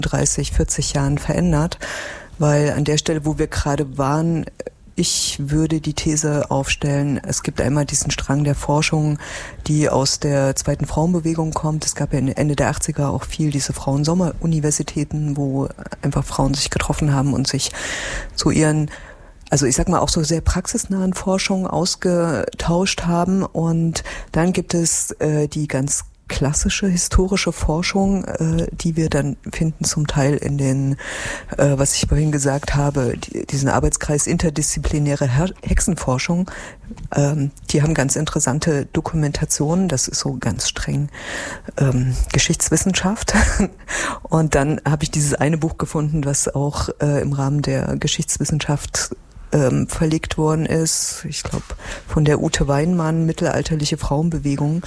30, 40 Jahren verändert, weil an der Stelle, wo wir gerade waren, ich würde die These aufstellen, es gibt einmal diesen Strang der Forschung, die aus der zweiten Frauenbewegung kommt. Es gab ja Ende der 80er auch viel diese Frauensommeruniversitäten, wo einfach Frauen sich getroffen haben und sich zu ihren, also ich sag mal auch so sehr praxisnahen Forschungen ausgetauscht haben. Und dann gibt es die ganz klassische historische Forschung, die wir dann finden zum Teil in den, was ich vorhin gesagt habe, diesen Arbeitskreis interdisziplinäre Hexenforschung. Die haben ganz interessante Dokumentationen, das ist so ganz streng Geschichtswissenschaft. Und dann habe ich dieses eine Buch gefunden, was auch im Rahmen der Geschichtswissenschaft verlegt worden ist, ich glaube von der Ute Weinmann, Mittelalterliche Frauenbewegung.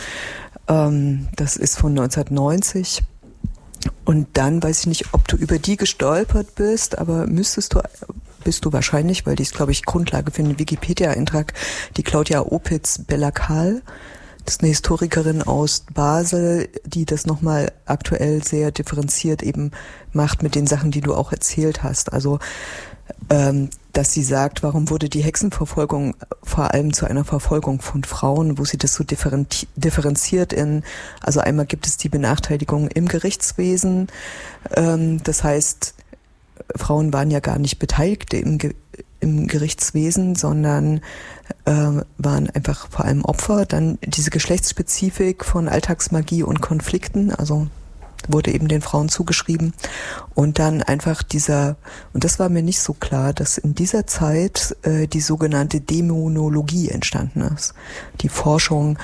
Das ist von 1990. Und dann weiß ich nicht, ob du über die gestolpert bist, aber bist du wahrscheinlich, weil die ist, glaube ich, Grundlage für den Wikipedia-Eintrag, die Claudia Opitz-Bellakal. Das ist eine Historikerin aus Basel, die das nochmal aktuell sehr differenziert eben macht mit den Sachen, die du auch erzählt hast. Also, dass sie sagt, warum wurde die Hexenverfolgung vor allem zu einer Verfolgung von Frauen, wo sie das so differenziert also einmal gibt es die Benachteiligung im Gerichtswesen, das heißt, Frauen waren ja gar nicht beteiligt im Gerichtswesen, sondern waren einfach vor allem Opfer. Dann diese Geschlechtsspezifik von Alltagsmagie und Konflikten, also wurde eben den Frauen zugeschrieben. Und dann einfach und das war mir nicht so klar, dass in dieser Zeit die sogenannte Dämonologie entstanden ist. Die Forschung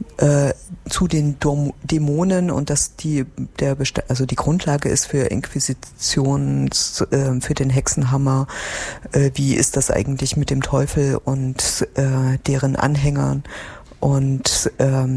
zu den Dämonen und dass die Grundlage ist für Inquisition, für den Hexenhammer. Wie ist das eigentlich mit dem Teufel und deren Anhängern? Und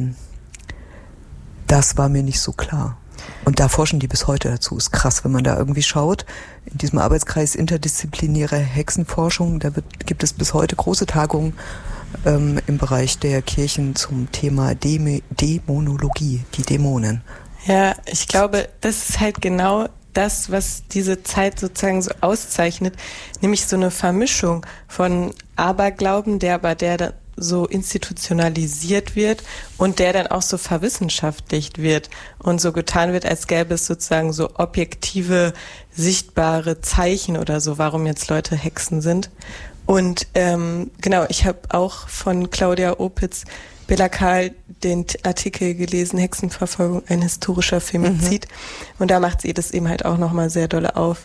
das war mir nicht so klar. Und da forschen die bis heute dazu. Ist krass, wenn man da irgendwie schaut. In diesem Arbeitskreis interdisziplinäre Hexenforschung, gibt es bis heute große Tagungen im Bereich der Kirchen zum Thema Dämonologie, die Dämonen. Ja, ich glaube, das ist halt genau das, was diese Zeit sozusagen so auszeichnet, nämlich so eine Vermischung von Aberglauben, der so institutionalisiert wird und der dann auch so verwissenschaftlicht wird und so getan wird, als gäbe es sozusagen so objektive, sichtbare Zeichen oder so, warum jetzt Leute Hexen sind. Und genau, ich habe auch von Claudia Opitz-Bellakal den Artikel gelesen, Hexenverfolgung, ein historischer Femizid. Und da macht sie das eben halt auch nochmal sehr dolle auf,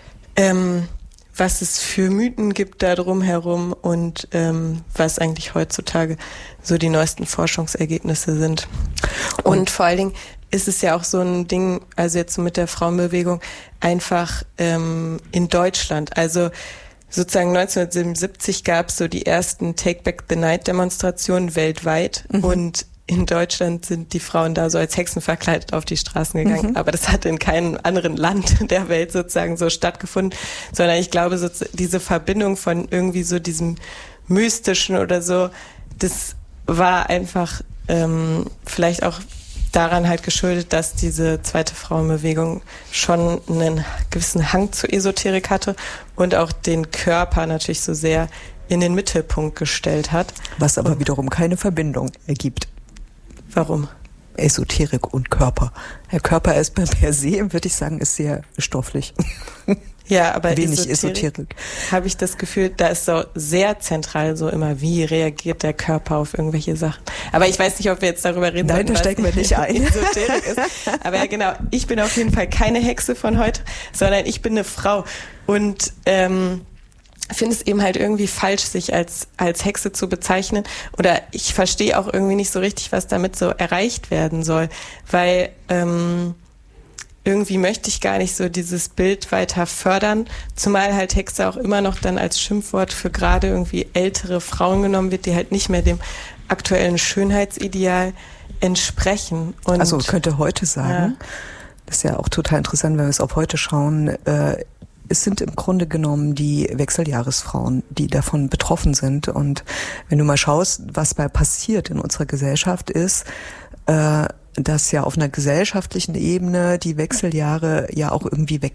was es für Mythen gibt da drumherum und was eigentlich heutzutage so die neuesten Forschungsergebnisse sind. Und vor allen Dingen ist es ja auch so ein Ding, also jetzt so mit der Frauenbewegung, einfach in Deutschland. Also sozusagen 1977 gab es so die ersten Take Back the Night Demonstrationen weltweit und in Deutschland sind die Frauen da so als Hexen verkleidet auf die Straßen gegangen. Aber das hat in keinem anderen Land der Welt sozusagen so stattgefunden, sondern ich glaube, so diese Verbindung von irgendwie so diesem Mystischen oder so, das war einfach vielleicht auch daran halt geschuldet, dass diese zweite Frauenbewegung schon einen gewissen Hang zur Esoterik hatte und auch den Körper natürlich so sehr in den Mittelpunkt gestellt hat. Was aber wiederum keine Verbindung ergibt. Warum? Esoterik und Körper. Der Körper ist per se, würde ich sagen, ist sehr stofflich. Ja, aber wenig Esoterik. Habe ich das Gefühl, da ist so sehr zentral so immer, wie reagiert der Körper auf irgendwelche Sachen. Aber ich weiß nicht, ob wir jetzt darüber reden. Nein, da steigen wir nicht ein. Esoterik ist. Aber ja, genau, ich bin auf jeden Fall keine Hexe von heute, sondern ich bin eine Frau. Und finde es eben halt irgendwie falsch, sich als Hexe zu bezeichnen. Oder ich verstehe auch irgendwie nicht so richtig, was damit so erreicht werden soll. Weil irgendwie möchte ich gar nicht so dieses Bild weiter fördern, zumal halt Hexe auch immer noch dann als Schimpfwort für gerade irgendwie ältere Frauen genommen wird, die halt nicht mehr dem aktuellen Schönheitsideal entsprechen. Und also könnte heute sagen, das ist ja auch total interessant, wenn wir es auf heute schauen, es sind im Grunde genommen die Wechseljahresfrauen, die davon betroffen sind. Und wenn du mal schaust, was passiert in unserer Gesellschaft ist, dass ja auf einer gesellschaftlichen Ebene die Wechseljahre ja auch irgendwie